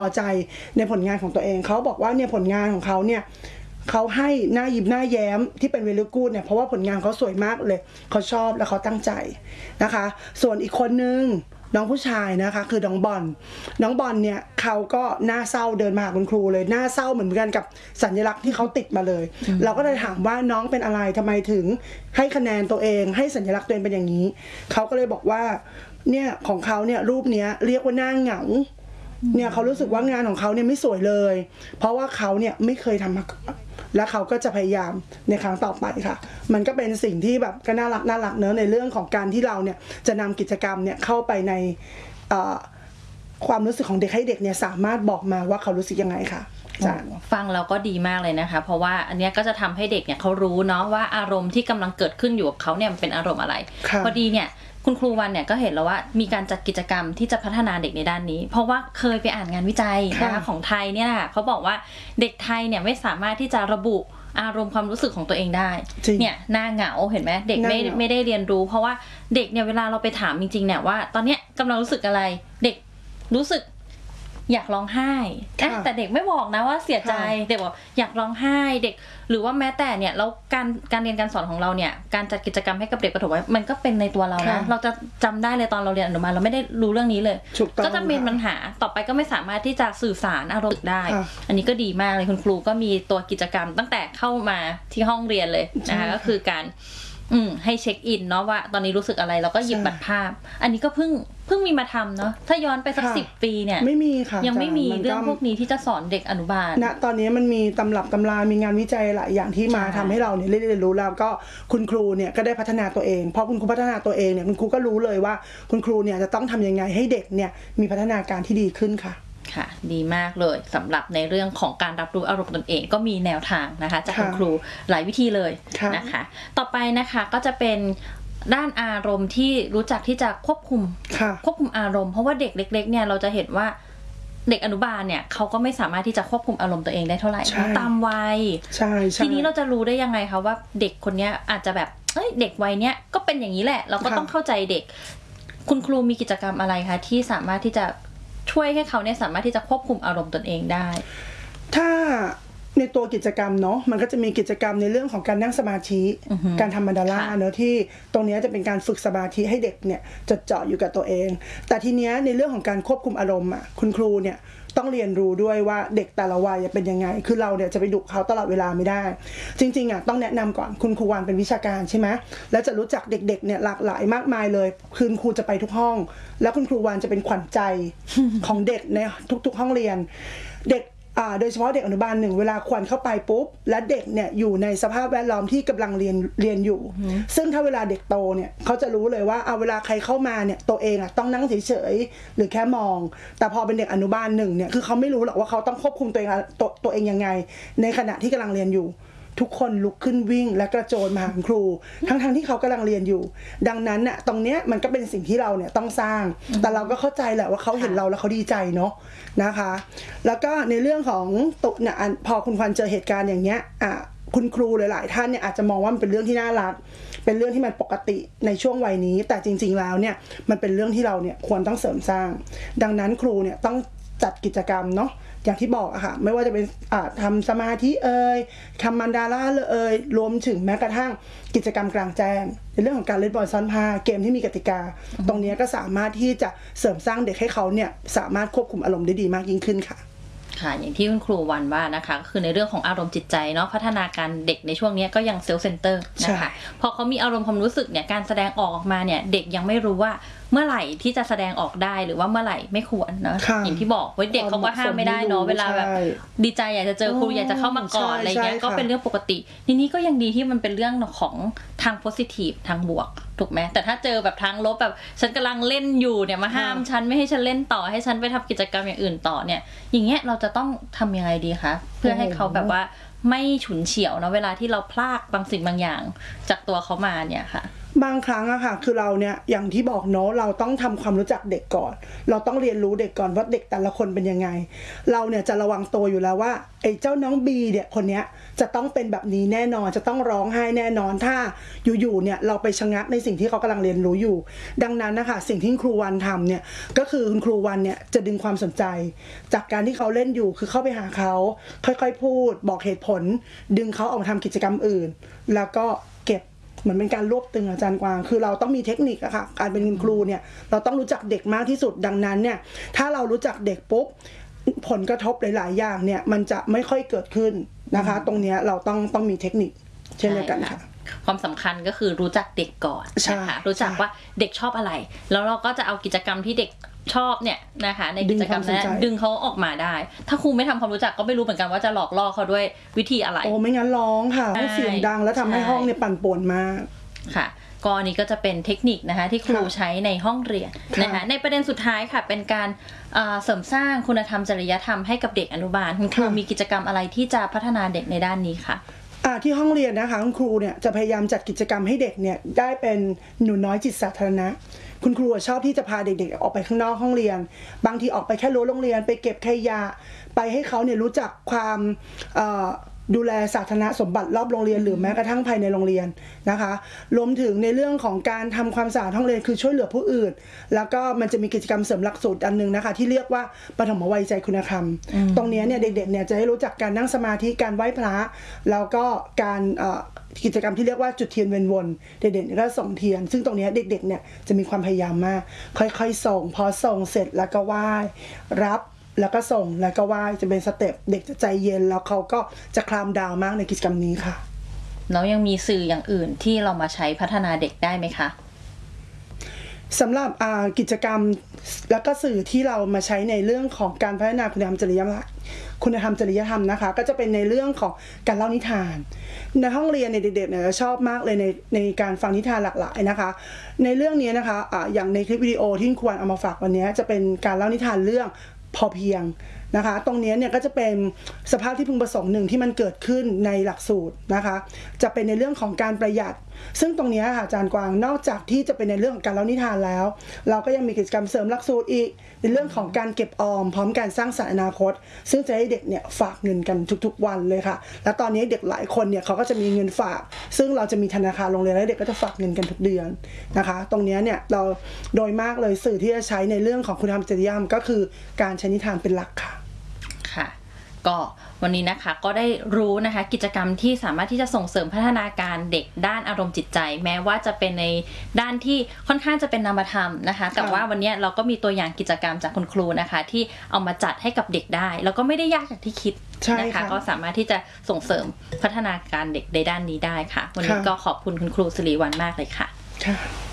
พอใจในผลงานของตัวเองเขาบอกว่าเนี่ยผลงานของเขาเนี่ยเขาให้หน้ายิ้มหน้าแย้มที่เป็นเวลิกูดเนี่ยเพราะว่าผลงานเขาสวยมากเลยเขาชอบและเขาตั้งใจนะคะส่วนอีกคนนึงน้องผู้ชายนะคะคือน้องบอลเนี่ยเขาก็หน้าเศร้าเดินมาหาคุณครูเลยหน้าเศร้าเหมือนกันกับสัญลักษณ์ที่เขาติดมาเลยเราก็เลยถามว่าน้องเป็นอะไรทำไมถึงให้คะแนนตัวเองให้สัญลักษณ์ตัวเองเป็นอย่างนี้เขาก็เลยบอกว่าเนี่ยของเขาเนี่ยรูปเนี้ยเรียกว่าหน้าเหงาเนี่ยเขารู้สึกว่างานของเขาเนี่ยไม่สวยเลยเพราะว่าเขาเนี่ยไม่เคยทำมาก่อนและเขาก็จะพยายามในครั้งต่อไปค่ะมันก็เป็นสิ่งที่แบบก็น่ารักเนอะในเรื่องของการที่เราเนี่ยจะนำกิจกรรมเนี่ยเข้าไปในความรู้สึกของเด็กให้เด็กเนี่ยสามารถบอกมาว่าเขารู้สึกยังไงค่ะฟังเราก็ดีมากเลยนะคะเพราะว่าอันนี้ก็จะทำให้เด็กเนี่ยเขารู้เนาะว่าอารมณ์ที่กำลังเกิดขึ้นอยู่กับเขาเนี่ยมันเป็นอารมณ์อะไรพอดีเนี่ยคุณครูวันเนี่ยก็เห็นแล้วว่ามีการจัดกิจกรรมที่จะพัฒนาเด็กในด้านนี้เพราะว่าเคยไปอ่านงานวิจัยนะคะของไทยเนี่ยเขาบอกว่าเด็กไทยเนี่ยไม่สามารถที่จะระบุอารมณ์ความรู้สึกของตัวเองได้เนี่ยหน้าเหงาเห็นไหมเด็กไม่ได้เรียนรู้เพราะว่าเด็กเนี่ยเวลาเราไปถามจริงๆเนี่ยว่าตอนเนี้ยกำลังรู้สึกอะไรเด็กรู้สึกอยากร้องไห้แต่เด็กไม่บอกนะว่าเสียใจเด็กบอกอยากร้องไห้เด็กหรือว่าแม้แต่เนี่ยแล้วการเรียนการสอนของเราเนี่ยการจัดกิจกรรมให้กับเด็กประถมมันก็เป็นในตัวเรานะเราจะจำได้เลยตอนเราเรียนอนุบาลเราไม่ได้รู้เรื่องนี้เลยก็จะมีปัญหาต่อไปก็ไม่สามารถที่จะสื่อสารอารมณ์ได้อันนี้ก็ดีมากเลยคุณครูก็มีตัวกิจกรรมตั้งแต่เข้ามาที่ห้องเรียนเลยนะคะก็คือการให้เช็คอินเนาะว่าตอนนี้รู้สึกอะไรเราก็หยิบบัตรภาพอันนี้ก็เพิ่งมีมาทำเนาะถ้าย้อนไปสัก10 ปีเนี่ยไม่มีค่ะยังไม่มีเรื่องพวกนี้ที่จะสอนเด็กอนุบาลณตอนนี้มันมีตำรับตำรามีงานวิจัยหลายอย่างที่มาทำให้เราเนี่ยเรียนรู้แล้วก็คุณครูเนี่ยก็ได้พัฒนาตัวเองพอคุณครูพัฒนาตัวเองเนี่ยคุณครูก็รู้เลยว่าคุณครูเนี่ยจะต้องทำยังไงให้เด็กเนี่ยมีพัฒนาการที่ดีขึ้นค่ะค่ะดีมากเลยสำหรับในเรื่องของการรับรู้อารมณ์ตนเองก็มีแนวทางนะคะจากคุณครูหลายวิธีเลยนะคะต่อไปนะคะก็จะเป็นด้านอารมณ์ที่รู้จักที่จะควบคุมอารมณ์เพราะว่าเด็กเล็กๆเนี่ยเราจะเห็นว่าเด็กอนุบาลเนี่ยเขาก็ไม่สามารถที่จะควบคุมอารมณ์ตัวเองได้เท่าไหร่ตามวัยทีนี้เราจะรู้ได้ยังไงคะว่าเด็กคนนี้อาจจะแบบเด็กวัยเนี้ยก็เป็นอย่างนี้แหละเราก็ต้องเข้าใจเด็กคุณครูมีกิจกรรมอะไรคะที่สามารถที่จะช่วยให้เขาเนี่ยสามารถที่จะควบคุมอารมณ์ตนเองได้ถ้าในตัวกิจกรรมเนาะมันก็จะมีกิจกรรมในเรื่องของการนั่งสมาธิการทำมันดาล่าเนาะที่ตรงนี้จะเป็นการฝึกสมาธิให้เด็กเนี่ยจดจ่ออยู่กับตัวเองแต่ทีเนี้ยในเรื่องของการควบคุมอารมณ์อ่ะคุณครูเนี่ยต้องเรียนรู้ด้วยว่าเด็กแต่ละวัยเป็นยังไงคือเราเนี่ยจะไปดุเขาตลอดเวลาไม่ได้จริงๆอ่ะต้องแนะนำก่อนคุณครูวานเป็นวิชาการใช่ไหมแล้วจะรู้จักเด็กๆเนี่ยหลากหลายมากมายเลยคุณครูจะไปทุกห้องแล้วคุณครูวานจะเป็นขวัญใจของเด็กในทุกๆห้องเรียนเด็กโดยเฉพาะเด็กอนุบาล1เวลาควันเข้าไปปุ๊บและเด็กเนี่ยอยู่ในสภาพแวดล้อมที่กำลังเรียนอยู่ซึ่งถ้าเวลาเด็กโตเนี่ยเขาจะรู้เลยว่าเวลาใครเข้ามาเนี่ยตัวเองต้องนั่งเฉยๆหรือแค่มองแต่พอเป็นเด็กอนุบาล1เนี่ยคือเขาไม่รู้หรอกว่าเขาต้องควบคุมตัวเองยังไงในขณะที่กำลังเรียนอยู่ทุกคนลุกขึ้นวิ่งและกระโจนมาหาครูทั้งที่เขากำลังเรียนอยู่ดังนั้นน่ะตรงเนี้ยมันก็เป็นสิ่งที่เราเนี่ยต้องสร้างแต่เราก็เข้าใจแหละว่าเขาเห็นเราแล้วเขาดีใจเนาะนะคะแล้วก็ในเรื่องของตุเนี่ยพอคุณควันเจอเหตุการณ์อย่างเงี้ยคุณครูหลายๆท่านเนี่ยอาจจะมองว่ามันเป็นเรื่องที่น่ารักเป็นเรื่องที่มันปกติในช่วงวัยนี้แต่จริงๆแล้วเนี่ยมันเป็นเรื่องที่เราเนี่ยควรต้องเสริมสร้างดังนั้นครูเนี่ยต้องจัดกิจกรรมเนาะอย่างที่บอกอะค่ะไม่ว่าจะเป็นทำสมาธิทำมันดาล่ารวมถึงแม้กระทั่งกิจกรรมกลางแจ้งในเรื่องของการเล่นบอลซ่อนผ้าเกมที่มีกติกาตรงนี้ก็สามารถที่จะเสริมสร้างเด็กให้เขาเนี่ยสามารถควบคุมอารมณ์ได้ดีมากยิ่งขึ้นค่ะค่ะอย่างที่คุณครูวันว่านะคะก็คือในเรื่องของอารมณ์จิตใจเนาะพัฒนาการเด็กในช่วงนี้ก็ยังเซลฟ์เซนเตอร์นะคะพอเขามีอารมณ์ความรู้สึกเนี่ยการแสดงออกมาเนี่ยเด็กยังไม่รู้ว่าเมื่อไหร่ที่จะแสดงออกได้หรือว่าเมื่อไหร่ไม่ควรเนาะอย่างที่บอกว่าเด็กเขาก็ห้ามไม่ได้เนาะเวลาแบบดีใจอยากจะเจอครูอยากจะเข้ามากอดอะไรเงี้ยก็เป็นเรื่องปกติทีนี้ก็ยังดีที่มันเป็นเรื่องของทางโพสิทีฟทางบวกถูกไหมแต่ถ้าเจอแบบทางลบแบบฉันกำลังเล่นอยู่เนี่ยมาห้ามฉันไม่ให้ฉันเล่นต่อให้ฉันไปทำกิจกรรมอย่างอื่นต่อเนี่ยอย่างเงี้ยเราจะต้องทำยังไงดีคะเพื่อให้เขาแบบว่าไม่ฉุนเฉียวนะเวลาที่เราพลากบางสิ่งบางอย่างจากตัวเขามาเนี่ยค่ะบางครั้งอะค่ะคือเราเนี่ยอย่างที่บอกเนาะเราต้องทำความรู้จักเด็กก่อนเราต้องเรียนรู้เด็กก่อนว่าเด็กแต่ละคนเป็นยังไงเราเนี่ยจะระวังตัวอยู่แล้วว่าไอ้เจ้าน้องบีเนี่ยคนเนี้ยจะต้องเป็นแบบนี้แน่นอนจะต้องร้องไห้แน่นอนถ้าอยู่ๆเนี่ยเราไปชะงักในสิ่งที่เขากำลังเรียนรู้อยู่ดังนั้นนะคะสิ่งที่ครูวันทำเนี่ยก็คือคุณครูวันเนี่ยจะดึงความสนใจจากการที่เขาเล่นอยู่คือเข้าไปหาเขาค่อยๆพูดบอกเหตุผลดึงเขาออกมาทำกิจกรรมอื่นแล้วก็เก็บเหมือนเป็นการรวบตึงอาจารย์กวางคือเราต้องมีเทคนิคอะค่ะการเป็นคุณครูเนี่ยเราต้องรู้จักเด็กมากที่สุดดังนั้นเนี่ยถ้าเรารู้จักเด็กปุ๊บผลกระทบหลายๆอย่างเนี่ยมันจะไม่ค่อยเกิดขึ้นนะคะตรงนี้เราต้องมีเทคนิคเช่นเดียวกันค่ะความสำคัญก็คือรู้จักเด็กก่อนนะคะรู้จักว่าเด็กชอบอะไรแล้วเราก็จะเอากิจกรรมที่เด็กชอบเนี่ยนะคะในกิจกรรมนั้นดึงเขาออกมาได้ถ้าครูไม่ทำความรู้จักก็ไม่รู้เหมือนกันว่าจะหลอกล่อเขาด้วยวิธีอะไรโอ้ไม่งั้นร้องค่ะเสียงดังแล้วทำให้ห้องเนี่ยปั่นป่วนมากค่ะก็อันนี้ก็จะเป็นเทคนิคนะคะที่ครูใช้ในห้องเรียนนะคะในประเด็นสุดท้ายค่ะเป็นการเสริมสร้างคุณธรรมจริยธรรมให้กับเด็กอนุบาลคุณครูมีกิจกรรมอะไรที่จะพัฒนาเด็กในด้านนี้คะที่ห้องเรียนนะคะคุณครูเนี่ยจะพยายามจัดกิจกรรมให้เด็กเนี่ยได้เป็นหนูน้อยจิตสาธารณะคุณครูชอบที่จะพาเด็กๆออกไปข้างนอกห้องเรียนบางทีออกไปแค่รั้วโรงเรียนไปเก็บขยะไปให้เขาเนี่ยรู้จักความดูแลสาธารณสมบัติรอบโรงเรียนหรือแม้กระทั่งภายในโรงเรียนนะคะรวมถึงในเรื่องของการทำความสะอาดห้องเรียนคือช่วยเหลือผู้อื่นแล้วก็มันจะมีกิจกรรมเสริมหลักสูตรอันนึงนะคะที่เรียกว่าปฐมวัยใจคุณธรรมตรงนี้เนี่ยเด็กๆเนี่ยจะได้รู้จักการนั่งสมาธิการไหว้พระแล้วก็การกิจกรรมที่เรียกว่าจุดเทียนเวียนวนเด็กๆก็ส่งเทียนซึ่งตรงนี้เด็กๆเนี่ยจะมีความพยายามมากค่อยๆส่งพอส่งเสร็จแล้วก็ไหว้รับแล้วก็ส่งแล้วก็ไหว้จะเป็นสเต็ปเด็กจะใจเย็นแล้วเขาก็จะคลามดาวมากในกิจกรรมนี้ค่ะแล้วยังมีสื่ออย่างอื่นที่เรามาใช้พัฒนาเด็กได้ไหมคะสำหรับกิจกรรมแล้วก็สื่อที่เรามาใช้ในเรื่องของการพัฒนาคุณธรรมจริยธรรมนะคะก็จะเป็นในเรื่องของการเล่านิทานในห้องเรียนในเด็กๆเนี่ยชอบมากเลยในการฟังนิทานหลากหลายนะคะในเรื่องนี้นะคะอย่างในคลิปวิดีโอที่ควรเอามาฝากวันนี้จะเป็นการเล่านิทานเรื่องพอเพียงนะคะตรงนี้เนี่ยก็จะเป็นสภาพที่พึงประสงค์หนึ่งที่มันเกิดขึ้นในหลักสูตรนะคะจะเป็นในเรื่องของการประหยัดซึ่งตรงนี้ค่ะอาจารย์กวางนอกจากที่จะเป็นในเรื่องของการเล่านิทานแล้วเราก็ยังมีกิจกรรมเสริมหลักสูตรอีกในเรื่องของการเก็บออมพร้อมการสร้างสรรค์อนาคตซึ่งจะให้เด็กเนี่ยฝากเงินกันทุกๆวันเลยค่ะและตอนนี้เด็กหลายคนเนี่ยเขาก็จะมีเงินฝากซึ่งเราจะมีธนาคารโรงเรียนและเด็กก็จะฝากเงินกันทุกเดือนนะคะตรงนี้เนี่ยเราโดยมากเลยสื่อที่จะใช้ในเรื่องของคุณธรรมจริยธรรมก็คือการใช้นิทานเป็นหลักค่ะค่ะก็วันนี้นะคะก็ได้รู้นะคะกิจกรรมที่สามารถที่จะส่งเสริมพัฒนาการเด็กด้านอารมณ์จิตใจแม้ว่าจะเป็นในด้านที่ค่อนข้างจะเป็นนามธรรมนะคะแต่ว่าวันนี้เราก็มีตัวอย่างกิจกรรมจากคุณครูนะคะที่เอามาจัดให้กับเด็กได้แล้วก็ไม่ได้ยากอย่างที่คิดนะคะก็สามารถที่จะส่งเสริมพัฒนาการเด็กในด้านนี้ได้ค่ะวันนี้ก็ขอบคุณคุณครูสิริวัลย์มากเลยค่ะ